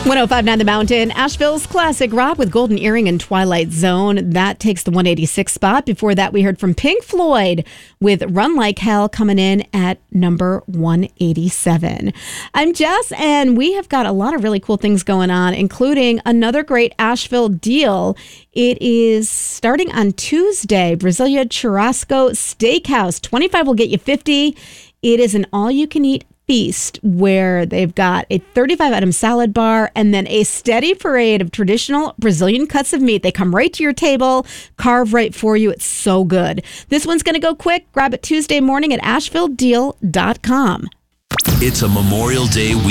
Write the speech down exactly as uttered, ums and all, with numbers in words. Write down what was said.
one oh five point nine The Mountain, Asheville's classic rock with Golden Earring and Twilight Zone. That takes the one eighty-six spot. Before that, we heard from Pink Floyd with Run Like Hell coming in at number one eighty-seven. I'm Jess, and we have got a lot of really cool things going on, including another great Asheville deal. It is starting on Tuesday, Brasilia Churrasco Steakhouse. twenty-five will get you fifty. It is an all-you-can-eat feast where they've got a thirty-five item salad bar and then a steady parade of traditional Brazilian cuts of meat. They come right to your table, carve right for you. It's so good. This one's going to go quick. Grab it Tuesday morning at asheville deal dot com. It's a Memorial Day week.